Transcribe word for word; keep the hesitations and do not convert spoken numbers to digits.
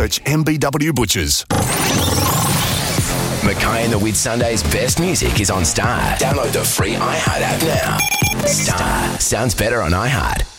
search M B W Butchers. Mackay and the Whitsundays' best music is on Star. Download the free iHeart app now. Star sounds better on iHeart.